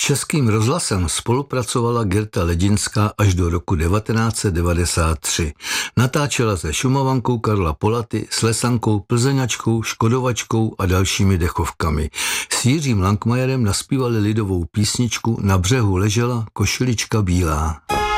Českým rozhlasem spolupracovala Gerta Ledinská až do roku 1993. Natáčela se Šumavankou Karla Polaty, Slesankou, Plzeňačkou, Škodovačkou a dalšími dechovkami. S Jiřím Langmajerem naspívali lidovou písničku Na břehu ležela košilička bílá.